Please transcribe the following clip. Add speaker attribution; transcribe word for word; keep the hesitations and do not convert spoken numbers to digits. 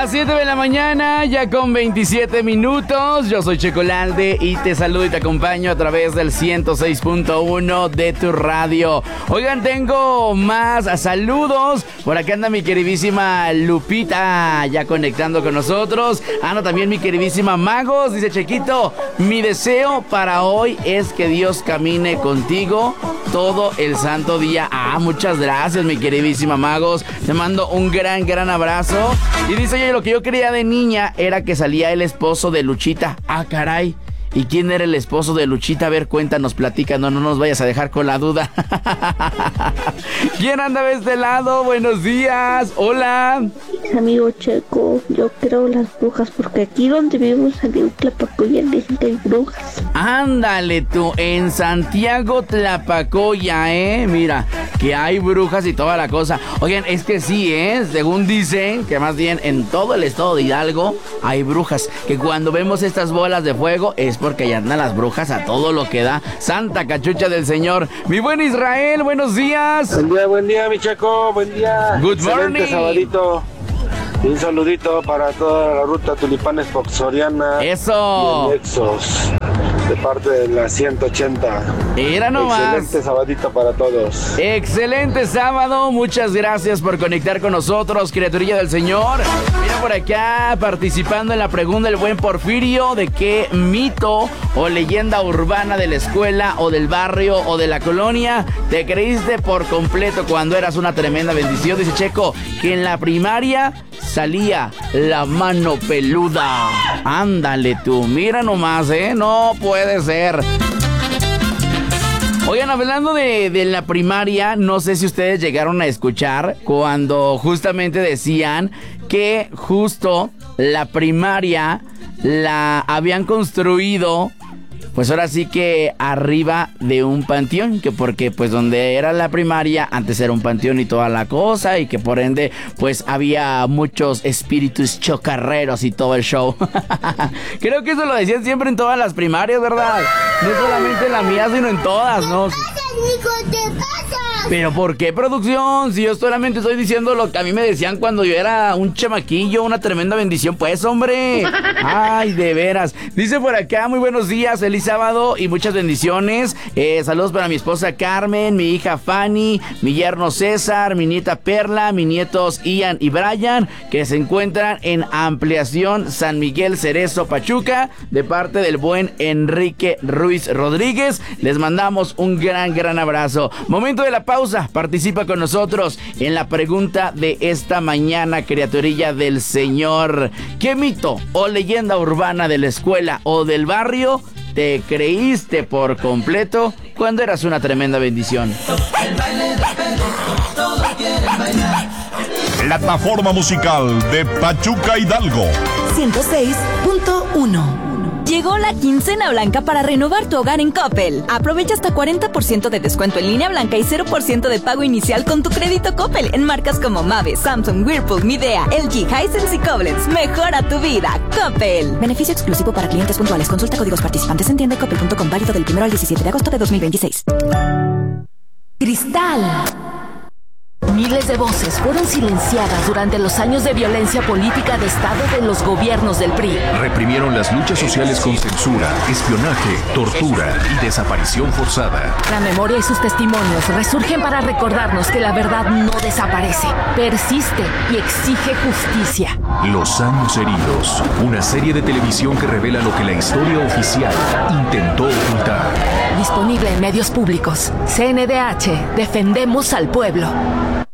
Speaker 1: las siete de la mañana, ya con veintisiete minutos. Yo soy Checolalde y te saludo y te acompaño a través del ciento seis punto uno de tu radio. Oigan, tengo más saludos. Por acá anda mi queridísima Lupita, ya conectando con nosotros. Anda también mi queridísima Magos. Dice Chequito, mi deseo para hoy es que Dios camine contigo todo el santo día. Ah, muchas gracias, mi queridísima Magos. Te mando un gran, gran abrazo. Y dice, oye, lo que yo quería de niña era que salía el esposo de Luchita. Ah, caray. ¿Y quién era el esposo de Luchita? A ver, cuéntanos, platica, no, no nos vayas a dejar con la duda. ¿Quién anda de este lado? Buenos días, hola.
Speaker 2: Amigo Checo, yo creo las brujas, porque aquí donde vivimos en Tlapacoya dicen que hay brujas.
Speaker 1: Ándale tú, en Santiago Tlapacoya, eh, mira, que hay brujas y toda la cosa. Oigan, es que sí, eh, según dicen, que más bien en todo el estado de Hidalgo hay brujas, que cuando vemos estas bolas de fuego es porque allá andan las brujas a todo lo que da. Santa cachucha del Señor. Mi buen Israel, buenos días.
Speaker 3: Buen día, buen día, mi Checo, buen día.
Speaker 1: Good
Speaker 3: Excelente
Speaker 1: morning.
Speaker 3: Sabadito. Y un saludito para toda la ruta Tulipanes Foxoriana.
Speaker 1: Eso.
Speaker 3: Y el Nexos, de parte de la ciento ochenta.
Speaker 1: Mira nomás.
Speaker 3: Excelente sabadito para todos.
Speaker 1: Excelente sábado, muchas gracias por conectar con nosotros, criaturilla del Señor. Mira por acá, participando en la pregunta del buen Porfirio, de qué mito o leyenda urbana de la escuela o del barrio o de la colonia te creíste por completo cuando eras una tremenda bendición. Dice Checo, que en la primaria salía la mano peluda. Ándale tú, mira nomás, ¿eh? No puede ser. Oigan, hablando de, de la primaria, no sé si ustedes llegaron a escuchar cuando justamente decían que justo la primaria la habían construido, pues ahora sí que arriba de un panteón, que porque pues donde era la primaria antes era un panteón y toda la cosa, y que por ende pues había muchos espíritus chocarreros y todo el show. Creo que eso lo decían siempre en todas las primarias, ¿verdad? No solamente en la mía, sino en todas, ¿no?
Speaker 4: ¿Qué pasa, Nico? ¿Qué pasa?
Speaker 1: Pero ¿por qué, producción? Si yo solamente estoy diciendo lo que a mí me decían cuando yo era un chamaquillo, una tremenda bendición, pues, hombre. Ay, de veras. Dice por acá, muy buenos días, feliz sábado y muchas bendiciones. Eh, saludos para mi esposa Carmen, mi hija Fanny, mi yerno César, mi nieta Perla, mis nietos Ian y Brian, que se encuentran en Ampliación San Miguel Cerezo, Pachuca, de parte del buen Enrique Ruiz Rodríguez. Les mandamos un gran, gran abrazo. Momento de la pausa, participa con nosotros en la pregunta de esta mañana, criaturilla del Señor. ¿Qué mito o leyenda urbana de la escuela o del barrio te creíste por completo cuando eras una tremenda bendición?
Speaker 5: Plataforma musical de Pachuca Hidalgo.
Speaker 6: ciento seis punto uno. Llegó la quincena blanca para renovar tu hogar en Coppel. Aprovecha hasta cuarenta por ciento de descuento en línea blanca y cero por ciento de pago inicial con tu crédito Coppel en marcas como Mave, Samsung, Whirlpool, Midea, L G, Hisense y Koblenz. Mejora tu vida, Coppel. Beneficio exclusivo para clientes puntuales. Consulta códigos participantes en tienda y coppel punto com, válido del primero al diecisiete de agosto de dos mil veintiséis. Cristal. Miles de voces fueron silenciadas durante los años de violencia política de Estado de los gobiernos del P R I.
Speaker 7: Reprimieron las luchas sociales con censura, espionaje, tortura y desaparición forzada.
Speaker 6: La memoria y sus testimonios resurgen para recordarnos que la verdad no desaparece, persiste y exige justicia.
Speaker 7: Los años heridos, una serie de televisión que revela lo que la historia oficial intentó ocultar.
Speaker 6: Disponible en medios públicos. C N D H, defendemos al pueblo.